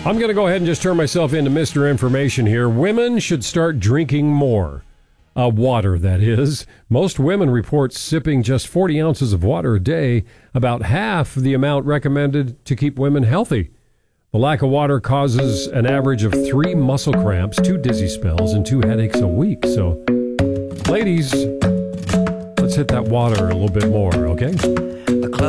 I'm going to go ahead and just turn myself into Mr. Information here. Women should start drinking more. Water, that is. Most women report sipping just 40 ounces of water a day, about half the amount recommended to keep women healthy. The lack of water causes an average of 3 muscle cramps, 2 dizzy spells, and 2 headaches a week. So, ladies, let's hit that water a little bit more, okay?